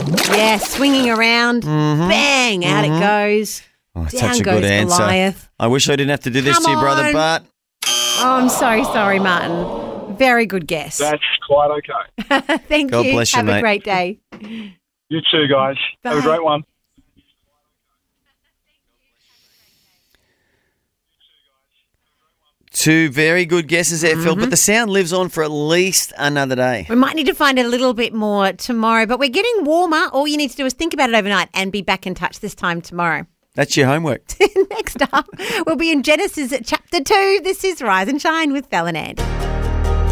Yeah, swinging around. Bang, out it goes. Oh, Down such a goes good answer. Goliath. I wish I didn't have to do this Come to you, brother, on. but Oh, I'm so sorry, Martin. Very good guess. That's quite okay. Thank God you. bless you, Have a mate. great day. You too, guys. Have a Bye. great one. two very good guesses there, Phil. But the sound lives on for at least another day. We might need to find a little bit more tomorrow, but we're getting warmer. All you need to do is think about it overnight and be back in touch this time tomorrow. That's your homework. Next up, we'll be in Genesis chapter 2. This is Rise and Shine with Bell and Ed.